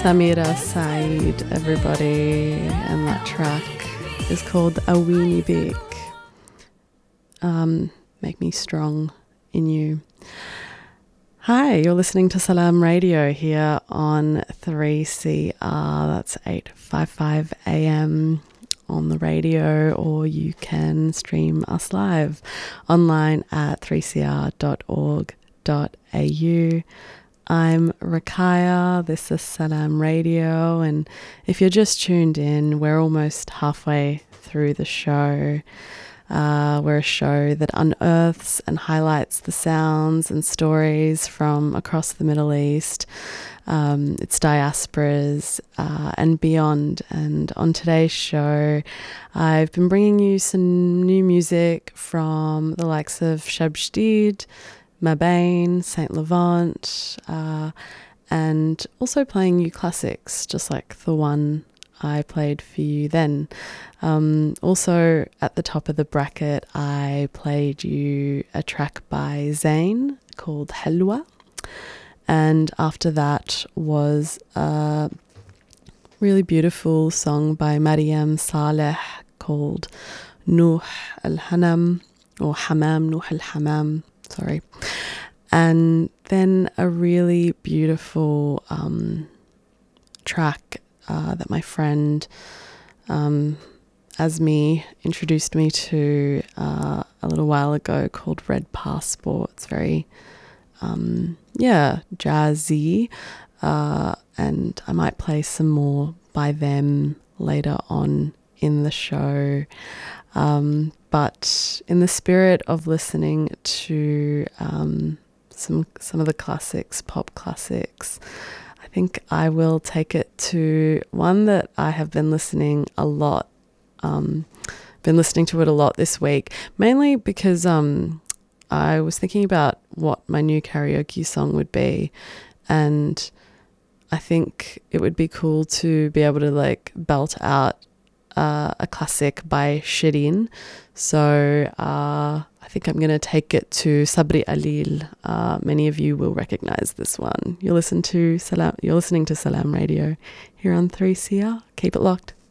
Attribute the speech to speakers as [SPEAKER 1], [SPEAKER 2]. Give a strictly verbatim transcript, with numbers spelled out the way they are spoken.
[SPEAKER 1] Samira Said, everybody, and that track is called A Weenie Big. Um, make me strong in you. Hi, you're listening to Salam Radio here on three C R, that's eight fifty-five A M on the radio, or you can stream us live online at three c r dot org dot a u. I'm Rakaya, this is Salam Radio, and if you're just tuned in, we're almost halfway through the show. Uh, we're a show that unearths and highlights the sounds and stories from across the Middle East, um, its diasporas uh, and beyond. And on today's show, I've been bringing you some new music from the likes of Shab Jdid, Mabane, Saint Levant, uh, and also playing you classics, just like the one I played for you then. Um, also, at the top of the bracket, I played you a track by Zayn called Helwa, and after that was a really beautiful song by Mariam Saleh called Nuh al-Hanam, or Hamam, Nuh al-Hamam, sorry. And then a really beautiful um, track uh, that my friend um, Azmi introduced me to uh, a little while ago called Red Passport. It's very, um, yeah, jazzy. Uh, and I might play some more by them later on in the show. Um, but in the spirit of listening to um, some some of the classics, pop classics, I think I will take it to one that I have been listening a lot. Um, been listening to it a lot this week, mainly because um, I was thinking about what my new karaoke song would be, and I think it would be cool to be able to like belt out Uh, a classic by Shirin. So uh, I think I'm going to take it to Sabri Alil. Uh, many of you will recognize this one. You listen to Salam. You're listening to Salam Radio here on three C R. Keep it locked.